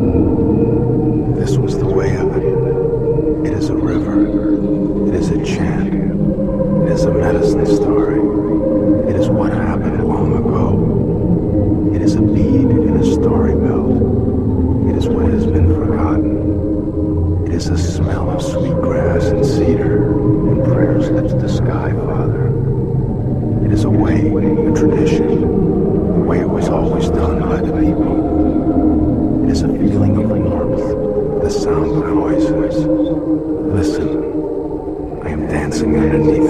This was the way of it. It is a river. It is a chant. It is a medicine story. It is what happened long ago. It is a bead in a story belt. It is what has been forgotten. It is a smell of sweet grass and cedar and prayers lift to the sky, Father. It is a way, a tradition, the way it was always done by the people. It is a feeling of warmth, the sound of voices. Listen, I am dancing underneath